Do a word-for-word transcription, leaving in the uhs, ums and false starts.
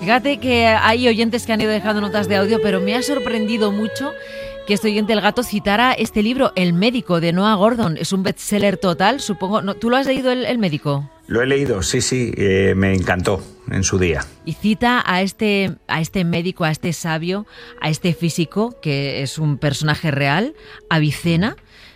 Fíjate que hay oyentes que han ido dejando notas de audio, pero me ha sorprendido mucho que este oyente, el gato, citara este libro, El médico, de Noah Gordon. Es un bestseller total, supongo. ¿No? ¿Tú lo has leído, el, el médico? Lo he leído, sí, sí, eh, me encantó en su día. Y cita a este, a este médico, a este sabio, a este físico, que es un personaje real, Avicena,